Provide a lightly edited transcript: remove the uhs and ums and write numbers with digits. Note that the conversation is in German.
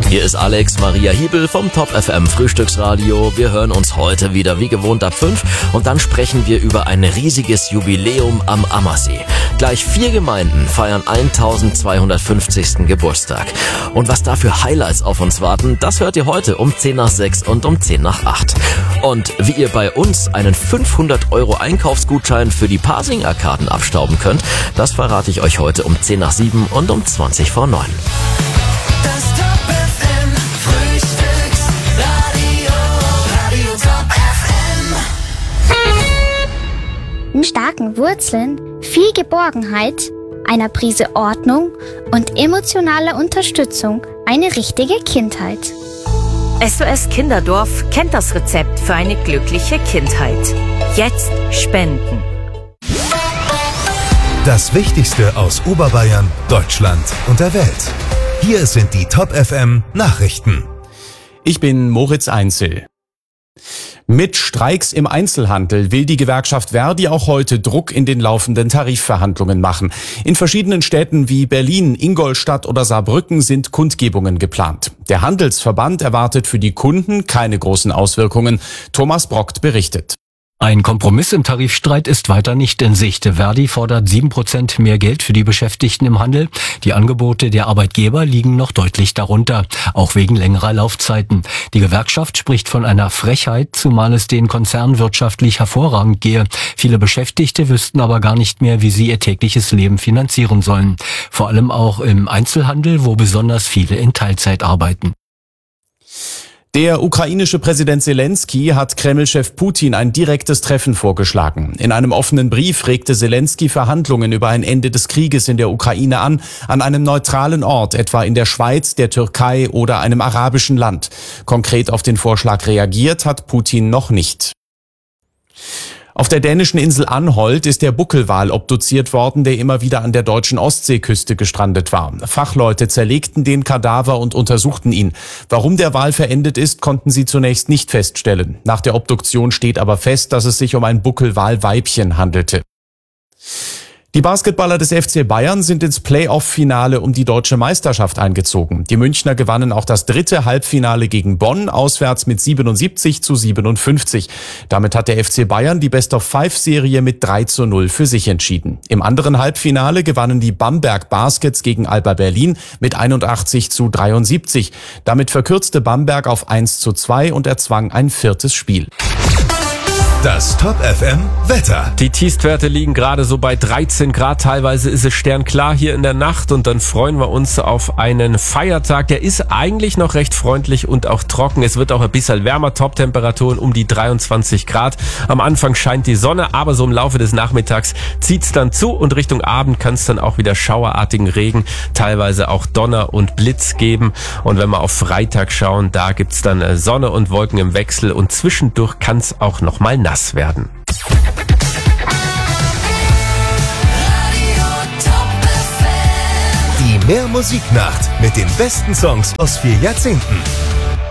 Hier ist Alex Maria Hiebel vom Top FM Frühstücksradio. Wir hören uns heute wieder wie gewohnt ab 5 und dann sprechen wir über ein riesiges Jubiläum am Ammersee. Gleich 4 Gemeinden feiern 1250. Geburtstag. Und was da für Highlights auf uns warten, das hört ihr heute um 10 nach 6 und um 10 nach 8. Und wie ihr bei uns einen 500 € Einkaufsgutschein für die Pasing-Arkaden abstauben könnt, das verrate ich euch heute um 10 nach 7 und um 20 vor 9. Das Top FM Frühstücksradio, Radio Top FM. Starken Wurzeln, viel Geborgenheit, einer Prise Ordnung und emotionaler Unterstützung eine richtige Kindheit. SOS Kinderdorf kennt das Rezept für eine glückliche Kindheit. Jetzt spenden. Das Wichtigste aus Oberbayern, Deutschland und der Welt. Hier sind die Top FM Nachrichten. Ich bin Moritz Einzel. Mit Streiks im Einzelhandel will die Gewerkschaft Verdi auch heute Druck in den laufenden Tarifverhandlungen machen. In verschiedenen Städten wie Berlin, Ingolstadt oder Saarbrücken sind Kundgebungen geplant. Der Handelsverband erwartet für die Kunden keine großen Auswirkungen. Thomas Brockt berichtet. Ein Kompromiss im Tarifstreit ist weiter nicht in Sicht. Verdi fordert 7% mehr Geld für die Beschäftigten im Handel. Die Angebote der Arbeitgeber liegen noch deutlich darunter, auch wegen längerer Laufzeiten. Die Gewerkschaft spricht von einer Frechheit, zumal es den Konzernen wirtschaftlich hervorragend gehe. Viele Beschäftigte wüssten aber gar nicht mehr, wie sie ihr tägliches Leben finanzieren sollen. Vor allem auch im Einzelhandel, wo besonders viele in Teilzeit arbeiten. Der ukrainische Präsident Selensky hat Kreml-Chef Putin ein direktes Treffen vorgeschlagen. In einem offenen Brief regte Selensky Verhandlungen über ein Ende des Krieges in der Ukraine an einem neutralen Ort, etwa in der Schweiz, der Türkei oder einem arabischen Land. Konkret auf den Vorschlag reagiert hat Putin noch nicht. Auf der dänischen Insel Anholt ist der Buckelwal obduziert worden, der immer wieder an der deutschen Ostseeküste gestrandet war. Fachleute zerlegten den Kadaver und untersuchten ihn. Warum der Wal verendet ist, konnten sie zunächst nicht feststellen. Nach der Obduktion steht aber fest, dass es sich um ein Buckelwal-Weibchen handelte. Die Basketballer des FC Bayern sind ins Playoff-Finale um die deutsche Meisterschaft eingezogen. Die Münchner gewannen auch das 3. Halbfinale gegen Bonn, auswärts mit 77-57. Damit hat der FC Bayern die Best-of-5-Serie mit 3:0 für sich entschieden. Im anderen Halbfinale gewannen die Bamberg Baskets gegen Alba Berlin mit 81-73. Damit verkürzte Bamberg auf 1:2 und erzwang ein 4. Spiel. Das Top FM Wetter. Die Tiefstwerte liegen gerade so bei 13 Grad. Teilweise ist es sternklar hier in der Nacht und dann freuen wir uns auf einen Feiertag. Der ist eigentlich noch recht freundlich und auch trocken. Es wird auch ein bisschen wärmer. Toptemperaturen um die 23 Grad. Am Anfang scheint die Sonne, aber so im Laufe des Nachmittags zieht's dann zu und Richtung Abend kann es dann auch wieder schauerartigen Regen, teilweise auch Donner und Blitz geben. Und wenn wir auf Freitag schauen, da gibt's dann Sonne und Wolken im Wechsel und zwischendurch kann es auch noch mal nass werden. Die Mehr Musiknacht mit den besten Songs aus 4 Jahrzehnten.